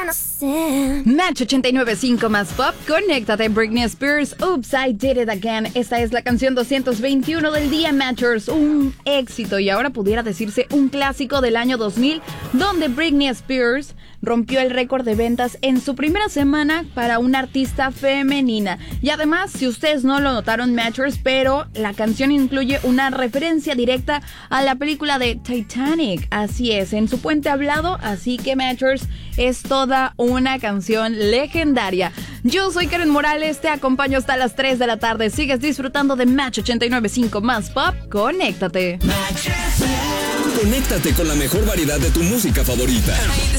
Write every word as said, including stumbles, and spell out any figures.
Match ochenta y nueve punto cinco más pop, conéctate. Britney Spears, Oops, I Did It Again. Esta es la canción doscientos veintiuno del día, Matchers. Un éxito y ahora pudiera decirse un clásico del año dos mil, donde Britney Spears rompió el récord de ventas en su primera semana para una artista femenina. Y además, si ustedes no lo notaron, Matchers, pero la canción incluye una referencia directa a la película de Titanic. Así es, en su puente hablado, así que Matchers es toda una canción legendaria. Yo soy Karen Morales, te acompaño hasta las tres de la tarde. Sigues disfrutando de Match ochenta y nueve punto cinco más pop, conéctate. Conéctate con la mejor variedad de tu música favorita.